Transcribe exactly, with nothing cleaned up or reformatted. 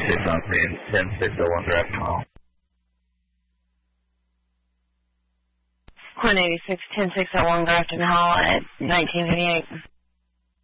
six on three and ten six oh one Grafton Hall. one eighty-six, ten six oh one Grafton Hall at nineteen eighty-eight.